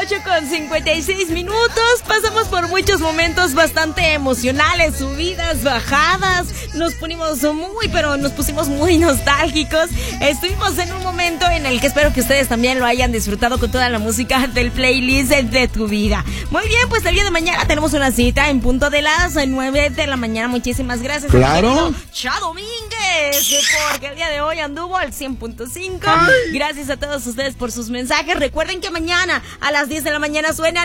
8:56. Pasamos por muchos momentos bastante emocionales, subidas, bajadas. Nos pusimos muy nostálgicos. Estuvimos en un momento en el que espero que ustedes también lo hayan disfrutado con toda la música del playlist de tu vida. Muy bien, pues el día de mañana tenemos una cita en punto de las 9 de la mañana. Muchísimas gracias. Claro. Chao Domínguez, porque el día de hoy anduvo al 100.5. Gracias a todos ustedes por sus mensajes. Recuerden que mañana a las 10 de la mañana suena